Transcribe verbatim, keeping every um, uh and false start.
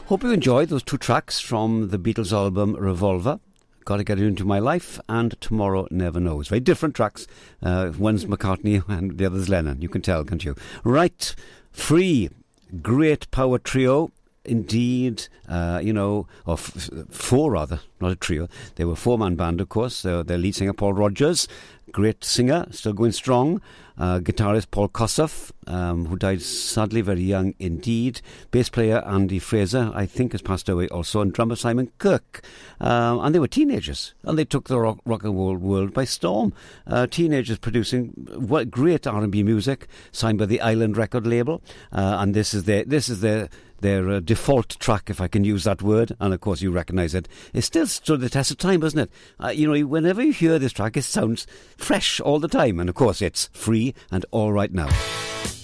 Hope you enjoyed those two tracks from the Beatles album Revolver. Gotta Get Into My Life and Tomorrow Never Knows. Very different tracks. Uh, one's McCartney and the other's Lennon. You can tell, can't you? Right, Free, great power trio. Indeed, uh, you know, or f- four rather, not a trio. They were a four-man band, of course. Uh, their lead singer, Paul Rodgers, great singer, still going strong. Uh, guitarist Paul Kossoff, um, who died sadly very young indeed. Bass player Andy Fraser, I think, has passed away also. And drummer Simon Kirke. Um, and they were teenagers, and they took the rock, rock and roll world by storm. Uh, teenagers producing what great R and B music, signed by the Island record label. Uh, and this is their, this is their, their uh, default track, if I can use that word, and of course you recognise it. It still stood the test of time, doesn't it? Uh, you know, whenever you hear this track, it sounds fresh all the time, and of course it's Free and All Right Now.